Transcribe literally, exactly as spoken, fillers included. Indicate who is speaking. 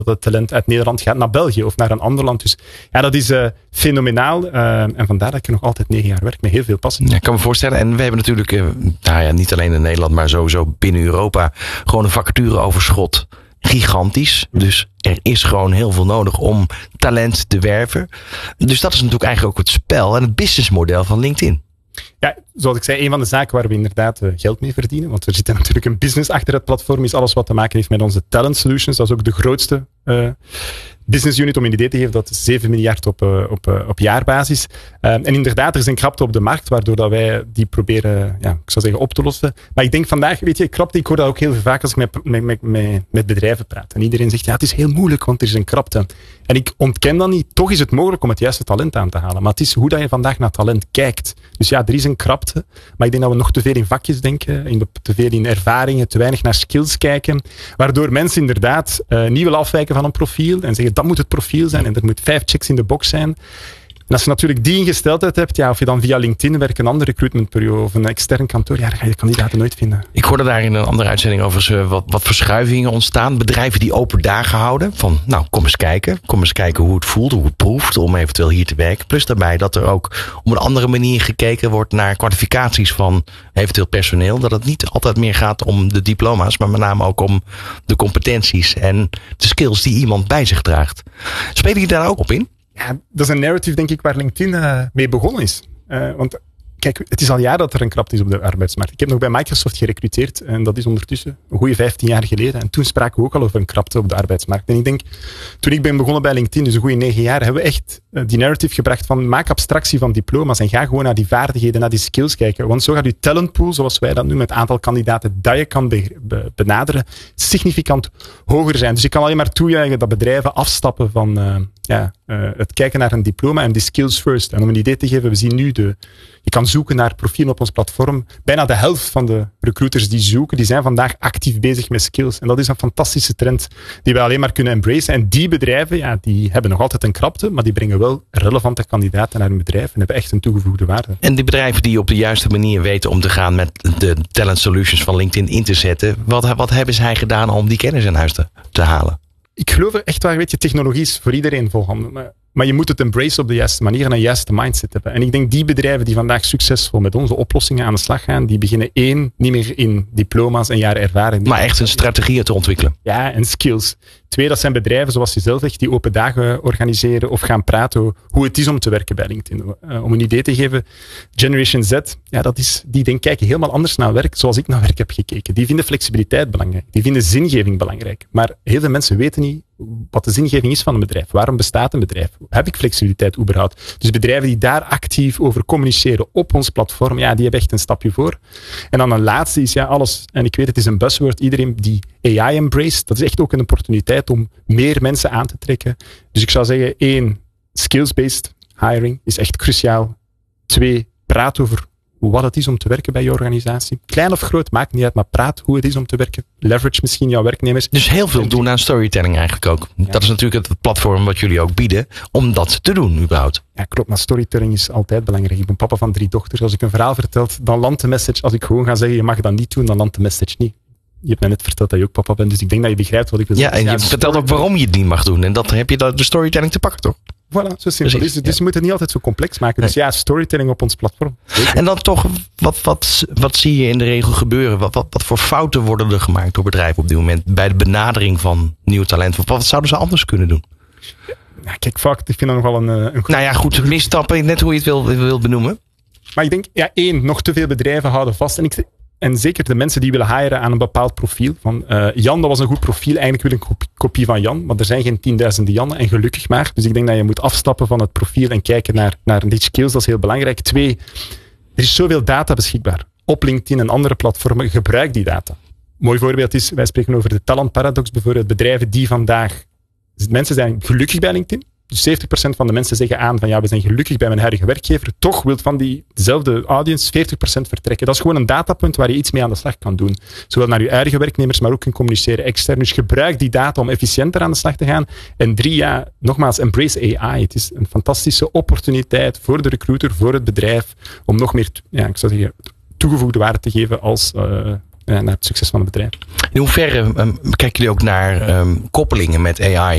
Speaker 1: het talent uit Nederland gaat naar België of naar een ander land. Dus ja, dat is uh, fenomenaal. Uh, en vandaar dat ik er nog altijd negen jaar werk met heel veel passie.
Speaker 2: Ja, ik kan me voorstellen. En we hebben natuurlijk, uh, nou ja, niet alleen in Nederland, maar sowieso binnen Europa gewoon een vacatureoverschot. Gigantisch. Dus er is gewoon heel veel nodig om talent te werven. Dus dat is natuurlijk eigenlijk ook het spel en het businessmodel van LinkedIn.
Speaker 1: Ja, zoals ik zei, een van de zaken waar we inderdaad uh, geld mee verdienen, want er zit natuurlijk een business achter het platform, is alles wat te maken heeft met onze talent solutions. Dat is ook de grootste uh, business unit, om een idee te geven. Dat is zeven miljard op, uh, op, uh, op jaarbasis. Uh, en inderdaad, er is een krapte op de markt, waardoor dat wij die proberen, ja, ik zou zeggen, op te lossen. Maar ik denk vandaag, weet je, krapte, ik hoor dat ook heel vaak als ik met, met, met, met, met bedrijven praat. En iedereen zegt, ja, het is heel moeilijk, want er is een krapte. En ik ontken dat niet. Toch is het mogelijk om het juiste talent aan te halen. Maar het is hoe dat je vandaag naar talent kijkt. Dus ja, er is een krapte. Maar ik denk dat we nog te veel in vakjes denken. In de, te veel in ervaringen. Te weinig naar skills kijken. Waardoor mensen inderdaad uh, niet willen afwijken van een profiel. En zeggen, dat moet het profiel zijn. En er moet vijf checks in de box zijn. En als je natuurlijk die ingesteldheid hebt, ja, of je dan via LinkedIn werkt, een ander recruitmentbureau of een extern kantoor, ja, dan ga je de kandidaten nooit vinden.
Speaker 2: Ik hoorde daar in een andere uitzending over uh, wat, wat verschuivingen ontstaan. Bedrijven die open dagen houden. Van, nou, kom eens kijken. Kom eens kijken hoe het voelt, hoe het proeft, om eventueel hier te werken. Plus daarbij dat er ook op een andere manier gekeken wordt naar kwalificaties van eventueel personeel. Dat het niet altijd meer gaat om de diploma's, maar met name ook om de competenties en de skills die iemand bij zich draagt. Spelen jullie daar ook op in?
Speaker 1: Ja, dat is een narrative, denk ik, waar LinkedIn uh, mee begonnen is. Uh, want kijk, het is al jaren dat er een krapte is op de arbeidsmarkt. Ik heb nog bij Microsoft gerecruiteerd en dat is ondertussen een goede vijftien jaar geleden. En toen spraken we ook al over een krapte op de arbeidsmarkt. En ik denk, toen ik ben begonnen bij LinkedIn, dus een goede negen jaar, hebben we echt uh, die narrative gebracht van maak abstractie van diploma's en ga gewoon naar die vaardigheden, naar die skills kijken. Want zo gaat je talentpool, zoals wij dat nu met het aantal kandidaten dat je kan be- be- benaderen, significant hoger zijn. Dus je kan alleen maar toejuichen dat bedrijven afstappen van uh, ja, uh, het kijken naar een diploma en die skills first. En om een idee te geven, we zien nu de je kan zoeken naar profielen op ons platform. Bijna de helft van de recruiters die zoeken, die zijn vandaag actief bezig met skills. En dat is een fantastische trend die wij alleen maar kunnen embracen. En die bedrijven, ja, die hebben nog altijd een krapte, maar die brengen wel relevante kandidaten naar hun bedrijf en hebben echt een toegevoegde waarde.
Speaker 2: En die bedrijven die op de juiste manier weten om te gaan met de talent solutions van LinkedIn in te zetten, wat, wat hebben zij gedaan om die kennis in huis te, te halen?
Speaker 1: Ik geloof er echt waar, weet je, technologie is voor iedereen volhanden. Maar, maar je moet het embracen op de juiste manier en een juiste mindset hebben. En ik denk die bedrijven die vandaag succesvol met onze oplossingen aan de slag gaan, die beginnen één, niet meer in diploma's en jaren ervaring.
Speaker 2: Maar echt een strategie te ontwikkelen.
Speaker 1: Ja, en skills. Twee, dat zijn bedrijven, zoals je zelf zegt, die open dagen organiseren of gaan praten hoe het is om te werken bij LinkedIn. Uh, om een idee te geven, Generation Z, ja, dat is, die denk, kijken helemaal anders naar werk, zoals ik naar werk heb gekeken. Die vinden flexibiliteit belangrijk. Die vinden zingeving belangrijk. Maar heel veel mensen weten niet wat de zingeving is van een bedrijf. Waarom bestaat een bedrijf? Heb ik flexibiliteit überhaupt? Dus bedrijven die daar actief over communiceren op ons platform, ja, die hebben echt een stapje voor. En dan een laatste is, ja, alles, en ik weet het is een buzzword, iedereen die A I embrace, dat is echt ook een opportuniteit om meer mensen aan te trekken. Dus ik zou zeggen, één, skills-based hiring is echt cruciaal. Twee, praat over wat het is om te werken bij je organisatie. Klein of groot, maakt niet uit, maar praat hoe het is om te werken. Leverage misschien jouw werknemers.
Speaker 2: Dus heel veel doen aan storytelling eigenlijk ook. Ja. Dat is natuurlijk het platform wat jullie ook bieden, om dat te doen überhaupt.
Speaker 1: Ja, klopt, maar storytelling is altijd belangrijk. Ik ben papa van drie dochters. Als ik een verhaal vertel, dan landt de message. Als ik gewoon ga zeggen, je mag dat niet doen, dan landt de message niet. Je hebt mij net verteld dat je ook papa bent, dus ik denk dat je begrijpt wat ik wil zeggen.
Speaker 2: Ja, en je ja, vertelt ook waarom je het niet mag doen. En dat heb je de storytelling te pakken, toch?
Speaker 1: Voilà, zo simpel. Precies, dus, dus ja. Je moet het niet altijd zo complex maken. Dus nee. Ja, storytelling op ons platform. Zeker.
Speaker 2: En dan toch, wat, wat, wat zie je in de regel gebeuren? Wat, wat, wat voor fouten worden er gemaakt door bedrijven op dit moment bij de benadering van nieuw talent? Wat, wat zouden ze anders kunnen doen?
Speaker 1: Ja, kijk, fout, ik vind dat nogal een... een goed...
Speaker 2: Nou ja, goed, misstappen, net hoe je het wil, wil benoemen.
Speaker 1: Maar ik denk, ja, één, nog te veel bedrijven houden vast. En ik En zeker de mensen die willen hiren aan een bepaald profiel. Van, uh, Jan, dat was een goed profiel. Eigenlijk wil ik een kopie, kopie van Jan. Maar er zijn geen tienduizenden Jannen. En gelukkig maar. Dus ik denk dat je moet afstappen van het profiel en kijken naar, naar die skills. Dat is heel belangrijk. Twee, er is zoveel data beschikbaar. Op LinkedIn en andere platformen. Gebruik die data. Een mooi voorbeeld is, wij spreken over de talent paradox. Bijvoorbeeld bedrijven die vandaag... Mensen zijn gelukkig bij LinkedIn. Dus zeventig procent van de mensen zeggen aan van ja, we zijn gelukkig bij mijn huidige werkgever. Toch wil van diezelfde audience veertig procent vertrekken. Dat is gewoon een datapunt waar je iets mee aan de slag kan doen. Zowel naar je eigen werknemers, maar ook kunnen communiceren extern. Dus gebruik die data om efficiënter aan de slag te gaan. En drie, ja, nogmaals, embrace A I. Het is een fantastische opportuniteit voor de recruiter, voor het bedrijf, om nog meer, ja, ik zou zeggen, toegevoegde waarde te geven als uh, naar het succes van het bedrijf.
Speaker 2: In hoeverre um, kijken jullie ook naar um, koppelingen met A I?